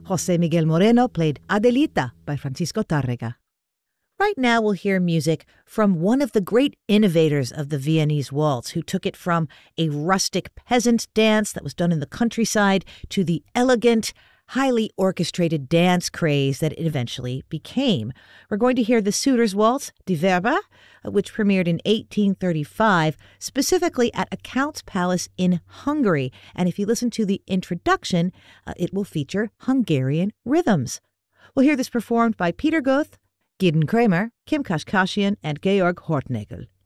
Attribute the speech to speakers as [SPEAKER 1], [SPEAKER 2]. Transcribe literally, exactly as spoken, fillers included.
[SPEAKER 1] José Miguel Moreno played Adelita by Francisco Tárrega. Right now we'll hear music from one of the great innovators of the Viennese waltz, who took it from a rustic peasant dance that was done in the countryside to the elegant, highly orchestrated dance craze that it eventually became. We're going to hear the Suiter's Waltz, Die Werber, which premiered in eighteen thirty-five, specifically at a Count's Palace in Hungary. And if you listen to the introduction, uh, it will feature Hungarian rhythms. We'll hear this performed by Peter Guth, Gidon Kremer, Kim Kashkashian, and Georg Hortnagel.